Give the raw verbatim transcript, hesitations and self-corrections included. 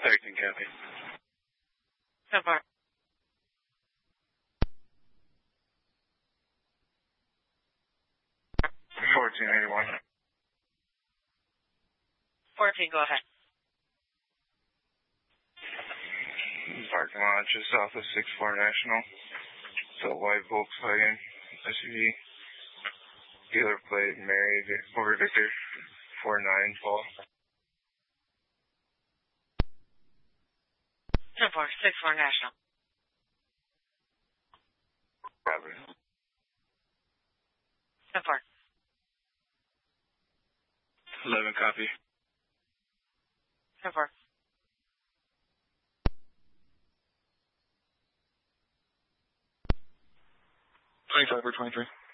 thirteen, copy. ten four. fourteen eighty-one. fourteen, go ahead. Parking lot just off of six four National. It's a white Volkswagen S U V. Dealer plate Mary over Victor four nine Paul. ten four, six four National. Robert. ten four. eleven, copy. ten four. twenty-five or twenty-three.